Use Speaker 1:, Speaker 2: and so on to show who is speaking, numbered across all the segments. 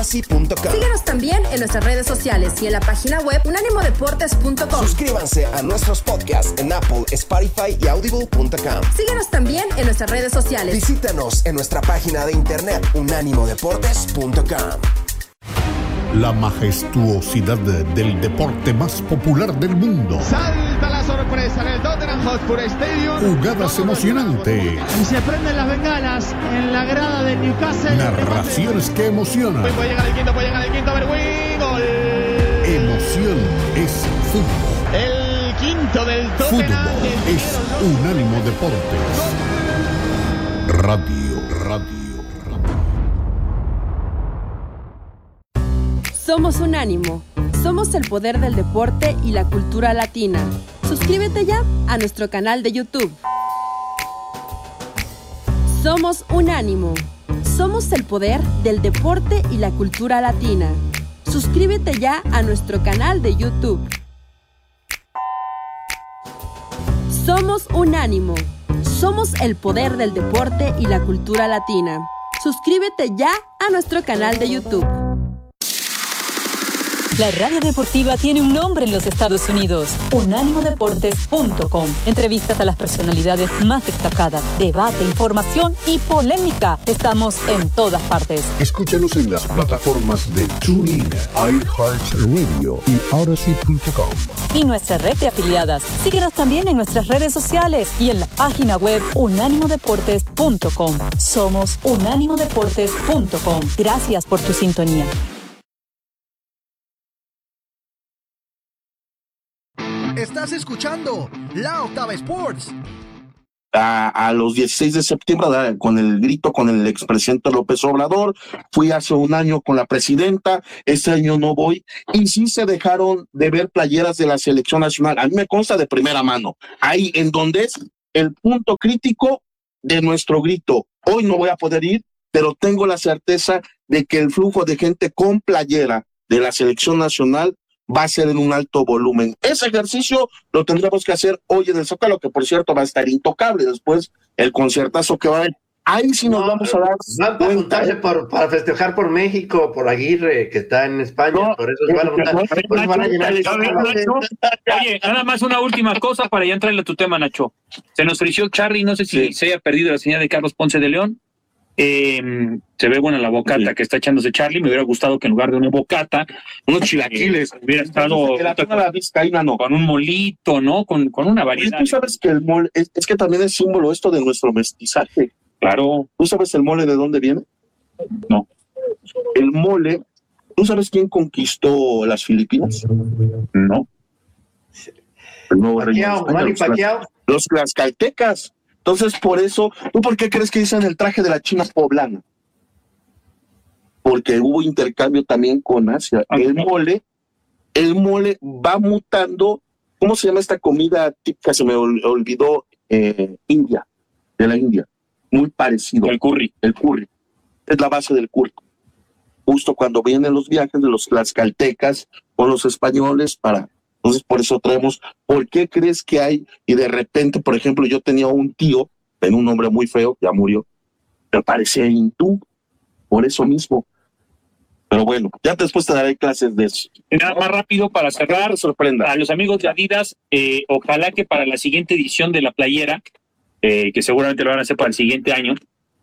Speaker 1: Síguenos también en nuestras redes sociales y en la página web unanimodeportes.com.
Speaker 2: Suscríbanse a nuestros podcasts en Apple, Spotify y Audible.com.
Speaker 1: Síguenos también en nuestras redes sociales.
Speaker 2: Visítanos en nuestra página de internet unanimodeportes.com.
Speaker 3: La majestuosidad del deporte más popular del mundo.
Speaker 4: Salta la sorpresa en el Tottenham Hotspur Stadium.
Speaker 3: Jugadas emocionantes.
Speaker 5: Y se prenden las bengalas en la grada de Newcastle.
Speaker 3: Narraciones que emocionan.
Speaker 4: Puede llegar el quinto, Berwin. Gol.
Speaker 3: Emoción es fútbol.
Speaker 4: El quinto del Tottenham.
Speaker 3: Fútbol es Unánimo Deportes. Radio.
Speaker 1: Somos Unánimo. Somos el poder del deporte y la cultura latina. Suscríbete ya a nuestro canal de YouTube. Somos Unánimo. Somos el poder del deporte y la cultura latina. Suscríbete ya a nuestro canal de YouTube. Somos Unánimo. Somos el poder del deporte y la cultura latina. Suscríbete ya a nuestro canal de YouTube.
Speaker 6: La radio deportiva tiene un nombre en los Estados Unidos: unánimodeportes.com. Entrevistas a las personalidades más destacadas, debate, información y polémica. Estamos en todas partes.
Speaker 3: Escúchanos en las plataformas de TuneIn, iHeartRadio y Odyssey.com.
Speaker 6: Y nuestra red de afiliadas. Síguenos también en nuestras redes sociales y en la página web unánimodeportes.com. Somos unánimodeportes.com. Gracias por tu sintonía.
Speaker 7: Estás escuchando La Octava Sports.
Speaker 8: A los 16 de septiembre, con el grito con el expresidente López Obrador. Fui hace un año con la presidenta, este año no voy, y sí se dejaron de ver playeras de la selección nacional. A mí me consta de primera mano, ahí en donde es el punto crítico de nuestro grito. Hoy no voy a poder ir, pero tengo la certeza de que el flujo de gente con playera de la selección nacional va a ser en un alto volumen. Ese ejercicio lo tendremos que hacer hoy en el Zócalo, que por cierto va a estar intocable después el conciertazo que va a haber. Ahí sí nos vamos a dar
Speaker 9: cuenta. Para festejar por México, por Aguirre, que está en España, por eso van a llenar el Zócalo.
Speaker 10: Oye, nada más una última cosa para ya entrarle a tu tema, Nacho. Se nos frició Charlie, no sé si se haya perdido la señal de Carlos Ponce de León. Se ve buena la bocata que está echándose Charlie. Me hubiera gustado que en lugar de una bocata, unos chilaquiles hubiera estado con un molito, ¿no? Con una variedad.
Speaker 8: Tú sabes que el mole es que también es símbolo esto de nuestro mestizaje.
Speaker 10: Claro.
Speaker 8: ¿Tú sabes el mole de dónde viene?
Speaker 10: No.
Speaker 8: El mole, ¿tú sabes quién conquistó las Filipinas?
Speaker 10: No.
Speaker 8: El nuevo los tlaxcaltecas. Entonces, por eso, ¿tú por qué crees que dicen el traje de la China poblana? Porque hubo intercambio también con Asia. El mole va mutando. ¿Cómo se llama esta comida típica? Se me olvidó, India, de la India. Muy parecido.
Speaker 10: El curry.
Speaker 8: Es la base del curry. Justo cuando vienen los viajes de los tlaxcaltecas con los españoles entonces, por eso traemos, ¿por qué crees que hay? Y de repente, por ejemplo, yo tenía un tío, tenía un nombre muy feo, ya murió, pero parecía hindú, por eso mismo. Pero bueno, ya después te daré clases de eso.
Speaker 10: Nada más rápido para cerrar,
Speaker 8: sorprenda
Speaker 10: a los amigos de Adidas, ojalá que para la siguiente edición de la playera, que seguramente lo van a hacer para el siguiente año,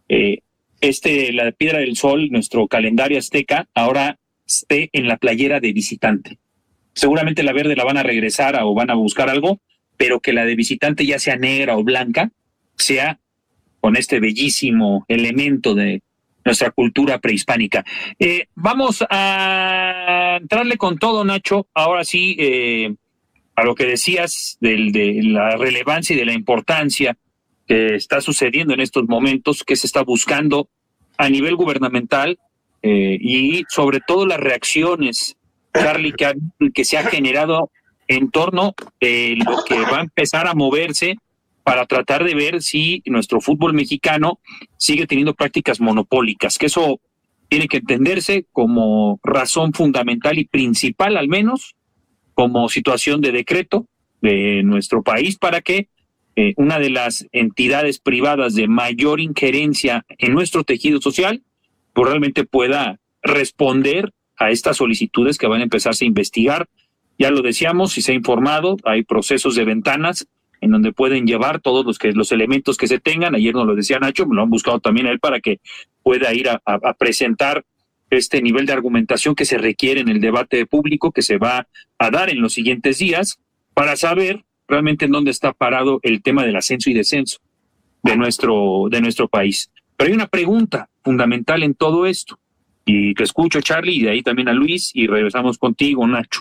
Speaker 10: la Piedra del Sol, nuestro calendario azteca, ahora esté en la playera de visitante. Seguramente la verde la van a regresar o van a buscar algo, pero que la de visitante ya sea negra o blanca, sea con este bellísimo elemento de nuestra cultura prehispánica. Vamos a entrarle con todo, Nacho, ahora sí, a lo que decías de la relevancia y de la importancia que está sucediendo en estos momentos, que se está buscando a nivel gubernamental y sobre todo las reacciones, Charlie, que se ha generado en torno a lo que va a empezar a moverse para tratar de ver si nuestro fútbol mexicano sigue teniendo prácticas monopólicas, que eso tiene que entenderse como razón fundamental y principal, al menos, como situación de decreto de nuestro país para que una de las entidades privadas de mayor injerencia en nuestro tejido social, pues realmente pueda responder a estas solicitudes que van a empezarse a investigar. Ya lo decíamos, si se ha informado, hay procesos de ventanas en donde pueden llevar todos los elementos que se tengan. Ayer nos lo decía Nacho, me lo han buscado también a él para que pueda ir a presentar este nivel de argumentación que se requiere en el debate público que se va a dar en los siguientes días para saber realmente en dónde está parado el tema del ascenso y descenso de nuestro país. Pero hay una pregunta fundamental en todo esto, y te escucho, Charlie, y de ahí también a Luis, y regresamos contigo, Nacho.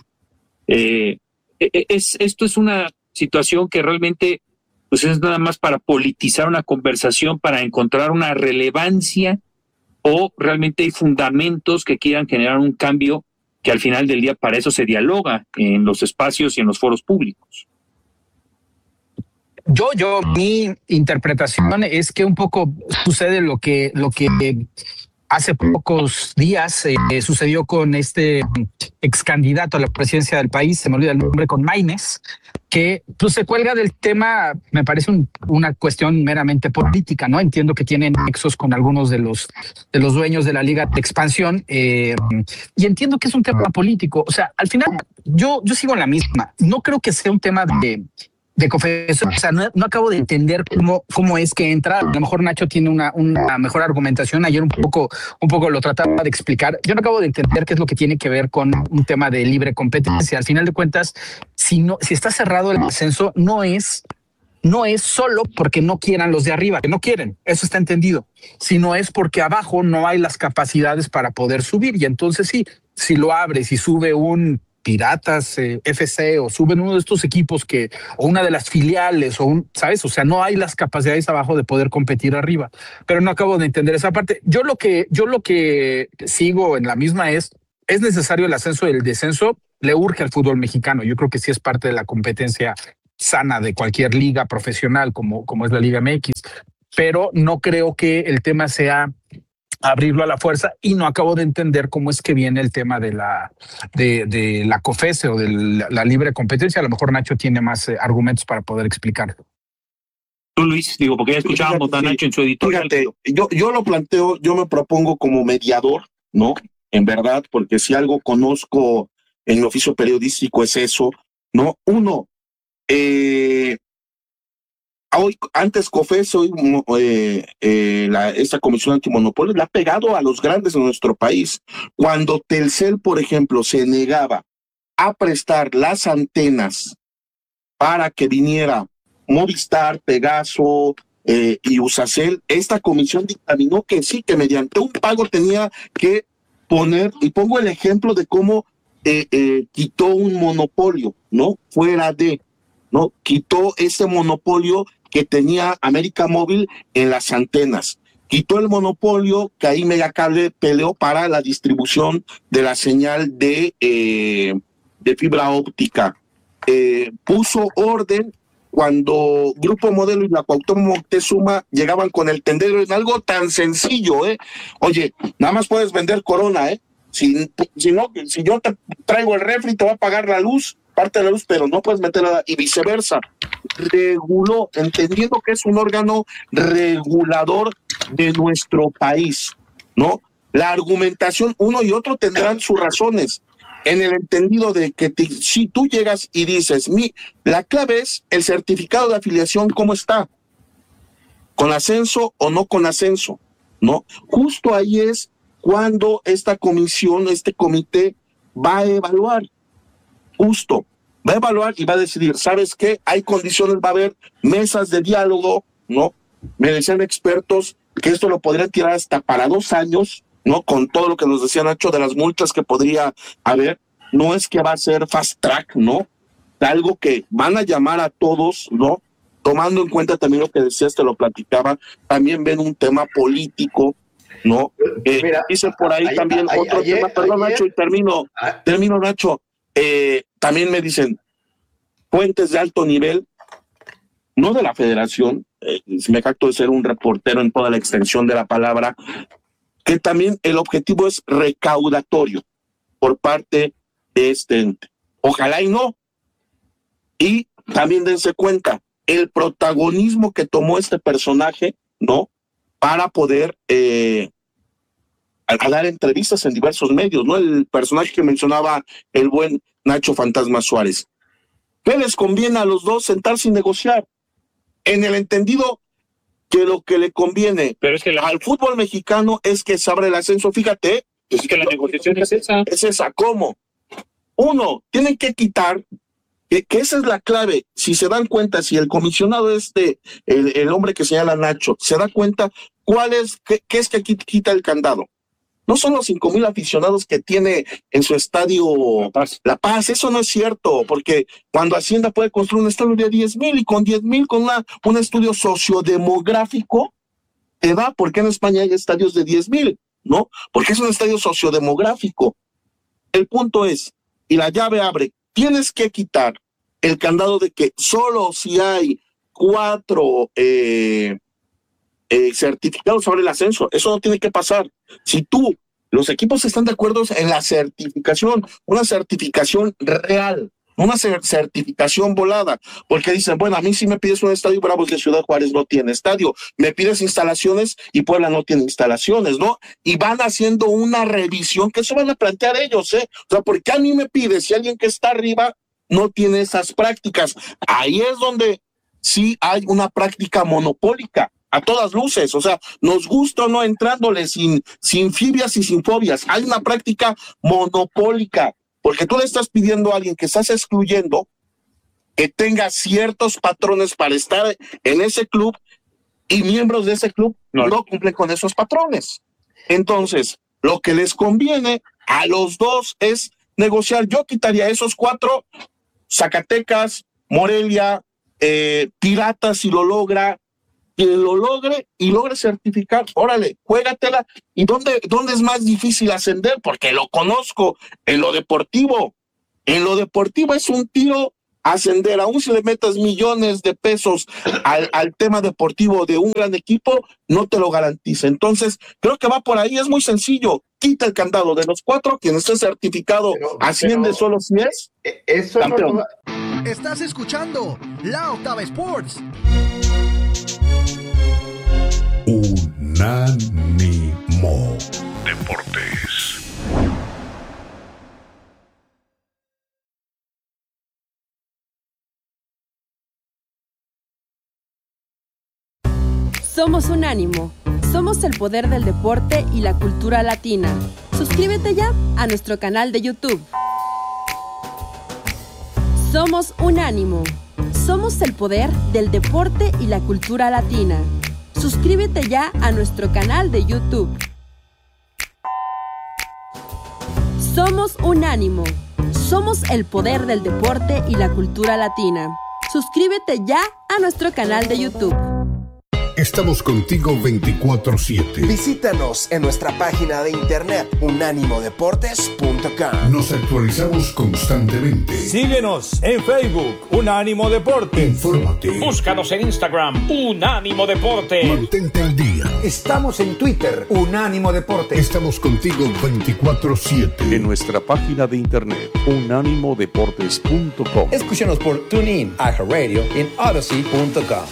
Speaker 10: Esto es una situación que realmente pues es nada más para politizar una conversación, para encontrar una relevancia, o realmente hay fundamentos que quieran generar un cambio que al final del día para eso se dialoga en los espacios y en los foros públicos.
Speaker 11: Mi interpretación es que un poco sucede lo que hace pocos días sucedió con este ex candidato a la presidencia del país, se me olvida el nombre, con Maínez, que pues se cuelga del tema. Me parece una cuestión meramente política, ¿no? Entiendo que tienen nexos con algunos de los dueños de la Liga de Expansión, y entiendo que es un tema político. O sea, al final yo sigo en la misma. No creo que sea un tema de confesión. O sea, no acabo de entender cómo es que entra. A lo mejor Nacho tiene una mejor argumentación. Ayer un poco lo trataba de explicar. Yo no acabo de entender qué es lo que tiene que ver con un tema de libre competencia. Al final de cuentas, si está cerrado el ascenso, no es solo porque no quieran los de arriba, que no quieren, eso está entendido, sino es porque abajo no hay las capacidades para poder subir. Y entonces sí, si lo abres y sube un Piratas FC o suben uno de estos equipos o una de las filiales ¿sabes? O sea, no hay las capacidades abajo de poder competir arriba, pero no acabo de entender esa parte. Yo lo que sigo en la misma es necesario el ascenso y el descenso, le urge al fútbol mexicano. Yo creo que sí es parte de la competencia sana de cualquier liga profesional como es la Liga MX, pero no creo que el tema sea abrirlo a la fuerza, y no acabo de entender cómo es que viene el tema de la COFESE o de la libre competencia. A lo mejor Nacho tiene más argumentos para poder explicarlo.
Speaker 10: Tú, Luis, porque ya escuchábamos a Nacho en su editorial.
Speaker 8: Fíjate, yo lo planteo, yo me propongo como mediador, ¿no? En verdad, porque si algo conozco en mi oficio periodístico es eso, ¿no? Uno, hoy, antes COFESE, hoy esta Comisión Antimonopolio le ha pegado a los grandes de nuestro país. Cuando Telcel, por ejemplo, se negaba a prestar las antenas para que viniera Movistar, Pegaso y Usacell, esta comisión dictaminó que sí, que mediante un pago tenía que poner, y pongo el ejemplo de cómo quitó un monopolio, ¿no? Fuera de, ¿no? Quitó ese monopolio que tenía América Móvil en las antenas. Quitó el monopolio que ahí Megacable peleó para la distribución de la señal de fibra óptica. Puso orden cuando Grupo Modelo y la Cuauhtémoc Moctezuma llegaban con el tendero en algo tan sencillo, Oye, nada más puedes vender Corona, Si yo te traigo el refri, te va a pagar la luz, parte de la luz, pero no puedes meter nada, y viceversa. Reguló, entendiendo que es un órgano regulador de nuestro país, ¿no? La argumentación, uno y otro tendrán sus razones, en el entendido de que si tú llegas y dices, la clave es el certificado de afiliación, ¿cómo está? ¿Con ascenso o no con ascenso? ¿No? Justo ahí es cuando esta comisión, este comité va a evaluar, va a evaluar y va a decidir, ¿sabes qué? Hay condiciones, va a haber mesas de diálogo, ¿no? Me decían expertos que esto lo podrían tirar hasta para 2 años, ¿no? Con todo lo que nos decía Nacho de las multas que podría haber, no es que va a ser fast track, ¿no? Algo que van a llamar a todos, ¿no? Tomando en cuenta también lo que decías, te lo platicaba, también ven un tema político, ¿no? Dicen por ahí también otro tema, perdón Nacho, y termino Nacho, también me dicen fuentes de alto nivel, no de la federación, me jacto de ser un reportero en toda la extensión de la palabra, que también el objetivo es recaudatorio por parte de este ente. Ojalá y no. Y también dense cuenta, el protagonismo que tomó este personaje, ¿no? Para poder a dar entrevistas en diversos medios, ¿no? El personaje que mencionaba el buen Nacho Fantasma Suárez. ¿Qué les conviene a los dos? Sentarse y negociar. En el entendido que lo que le conviene al fútbol mexicano es que se abre el ascenso. Fíjate.
Speaker 10: Es que la negociación es esa.
Speaker 8: Es esa. ¿Cómo? Uno, tienen que quitar, que esa es la clave. Si se dan cuenta, si el comisionado el hombre que señala Nacho, se da cuenta qué es que aquí quita el candado. No son los 5,000 aficionados que tiene en su estadio La Paz. Eso no es cierto, porque cuando Hacienda puede construir un estadio de 10,000 y con 10,000, con un estudio sociodemográfico, te da, porque en España hay estadios de 10,000, ¿no? Porque es un estadio sociodemográfico. El punto es, y la llave abre, tienes que quitar el candado de que solo si hay 4 certificados sobre el ascenso. Eso no tiene que pasar. Si los equipos están de acuerdo en la certificación, una certificación real, una certificación volada, porque dicen, bueno, a mí si me pides un estadio, Bravos de Ciudad Juárez no tiene estadio, me pides instalaciones y Puebla no tiene instalaciones, ¿no? Y van haciendo una revisión, que eso van a plantear ellos, O sea, porque a mí me pides si alguien que está arriba no tiene esas prácticas. Ahí es donde sí hay una práctica monopólica, a todas luces, o sea, nos gusta o no entrándole sin fibias y sin fobias. Hay una práctica monopólica, porque tú le estás pidiendo a alguien que estás excluyendo que tenga ciertos patrones para estar en ese club y miembros de ese club no cumplen con esos patrones. Entonces, lo que les conviene a los dos es negociar. Yo quitaría esos 4, Zacatecas, Morelia, Piratas, si lo logra, quien lo logre y logre certificar, órale, juégatela. ¿Y dónde es más difícil ascender? Porque lo conozco, en lo deportivo. En lo deportivo es un tiro ascender, aún si le metas millones de pesos al tema deportivo de un gran equipo, no te lo garantiza. Entonces, creo que va por ahí, es muy sencillo. Quita el candado de los 4, quien esté certificado asciende solo si es
Speaker 9: eso
Speaker 8: campeón.
Speaker 7: Estás escuchando La Octava Sports.
Speaker 3: Unánimo Deportes.
Speaker 1: Somos Unánimo. Somos el poder del deporte y la cultura latina. Suscríbete ya a nuestro canal de YouTube. Somos Unánimo. Somos el poder del deporte y la cultura latina. Suscríbete ya a nuestro canal de YouTube. Somos Unánimo. Somos el poder del deporte y la cultura latina. Suscríbete ya a nuestro canal de YouTube.
Speaker 3: Estamos contigo 24/7.
Speaker 2: Visítanos en nuestra página de internet unánimodeportes.com.
Speaker 3: Nos actualizamos constantemente.
Speaker 12: Síguenos en Facebook, Unánimo Deporte.
Speaker 3: Infórmate.
Speaker 12: Búscanos en Instagram, Unánimo Deporte.
Speaker 3: Mantente al día.
Speaker 13: Estamos en Twitter, Unánimo Deporte.
Speaker 3: Estamos contigo 24/7.
Speaker 14: En nuestra página de internet, unánimodeportes.com.
Speaker 13: Escúchanos por TuneIn, iHeartRadio y en Odyssey.com.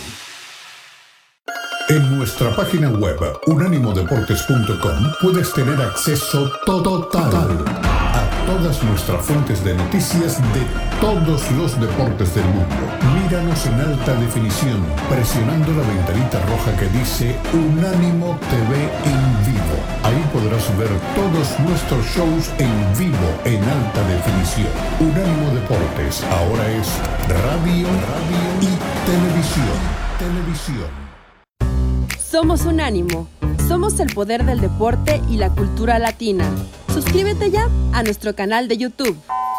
Speaker 3: En nuestra página web, unánimodeportes.com, puedes tener acceso total a todas nuestras fuentes de noticias de todos los deportes del mundo. Míranos en alta definición, presionando la ventanita roja que dice Unánimo TV en vivo. Ahí podrás ver todos nuestros shows en vivo en alta definición. Unánimo Deportes ahora es radio y televisión.
Speaker 1: Somos Unánimo. Somos el poder del deporte y la cultura latina. Suscríbete ya a nuestro canal de YouTube.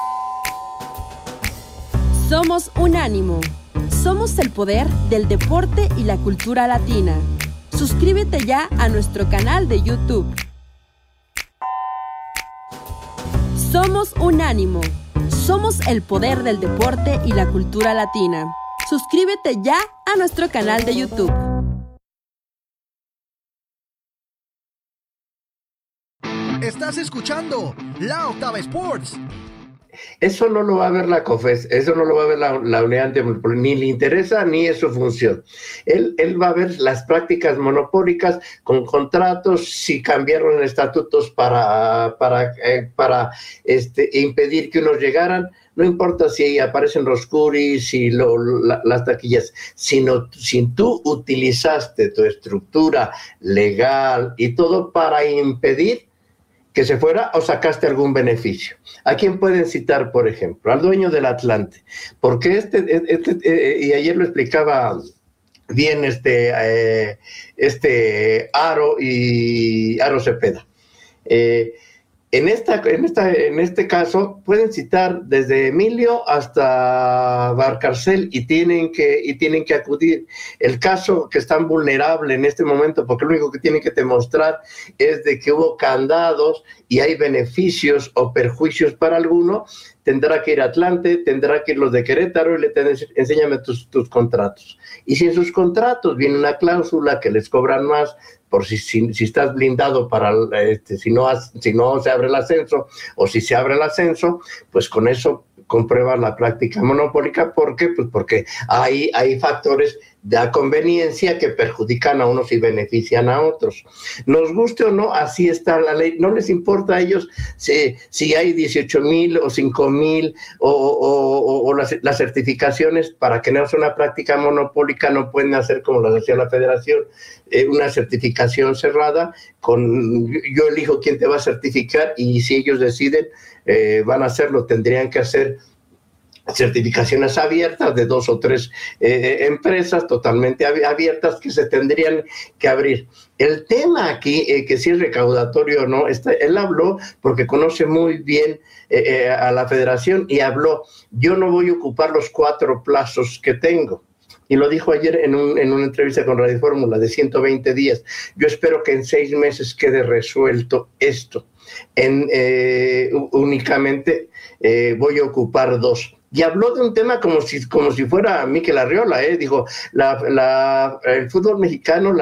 Speaker 1: Somos Unánimo. Somos el poder del deporte y la cultura latina. Suscríbete ya a nuestro canal de YouTube. Somos Unánimo. Somos el poder del deporte y la cultura latina. Suscríbete ya a nuestro canal de YouTube.
Speaker 7: Estás escuchando La Octava Sports.
Speaker 9: Eso no lo va a ver la COFES, eso no lo va a ver la unidad antimonopolio, ni le interesa ni es su función. Él va a ver las prácticas monopólicas con contratos, si cambiaron estatutos para impedir que unos llegaran. No importa si aparecen los curis, si las taquillas, sino si tú utilizaste tu estructura legal y todo para impedir que se fuera o sacaste algún beneficio. ¿A quién pueden citar, por ejemplo? Al dueño del Atlante. Porque y ayer lo explicaba bien Aro Cepeda. En este caso pueden citar desde Emilio hasta Valcárcel y tienen que acudir. El caso que es tan vulnerable en este momento, porque lo único que tienen que demostrar es de que hubo candados y hay beneficios o perjuicios para alguno, tendrá que ir a Atlante, tendrá que ir los de Querétaro y le enséñame tus contratos. Y si en sus contratos viene una cláusula que les cobran más, por si estás blindado para si no se abre el ascenso, o si se abre el ascenso, pues con eso compruebas la práctica monopólica. ¿Por qué? Pues porque hay factores de conveniencia que perjudican a unos y benefician a otros. Nos guste o no, así está la ley. No les importa a ellos si hay 18,000 o 5,000 o las certificaciones. Para que no sea una práctica monopólica, no pueden hacer como lo hacía la Federación, una certificación cerrada con yo elijo quién te va a certificar, y si ellos deciden van a hacerlo. Tendrían que hacer certificaciones abiertas de 2 o 3 empresas totalmente abiertas que se tendrían que abrir. El tema aquí, que si es recaudatorio o no, él habló porque conoce muy bien a la Federación y habló: yo no voy a ocupar los 4 plazos que tengo. Y lo dijo ayer en una entrevista con Radio Fórmula de 120 días. Yo espero que en 6 meses quede resuelto esto. Únicamente voy a ocupar 2. Y habló de un tema como si fuera Mikel Arriola, dijo, el fútbol mexicano,